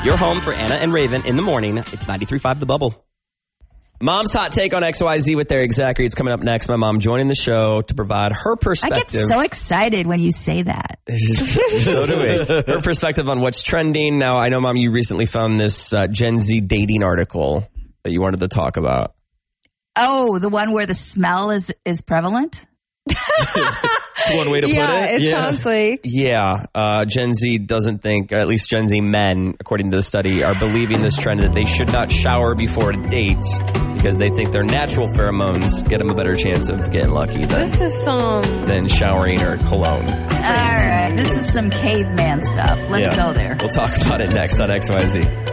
Your home for Anna and Raven in the morning. It's 93.5 The Bubble. Mom's hot take on XYZ with Eric Zachary. It's coming up next. My mom joining the show to provide her perspective. I get so excited when you say that. So do we. Her perspective on what's trending. Now, I know, Mom, you recently found this Gen Z dating article that you wanted to talk about. Oh, the one where the smell is prevalent? That's one way to put it. It sounds like. Yeah. Gen Z doesn't think, or at least Gen Z men, according to the study, are believing this trend that they should not shower before a date because they think their natural pheromones get them a better chance of getting lucky than showering or cologne. All right. This is some caveman stuff. Let's go there. We'll talk about it next on XYZ.